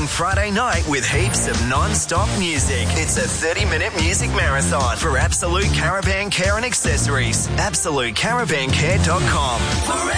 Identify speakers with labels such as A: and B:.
A: Friday night with heaps of non-stop music. It's a 30-minute music marathon for Absolute Caravan Care and Accessories. AbsoluteCaravanCare.com.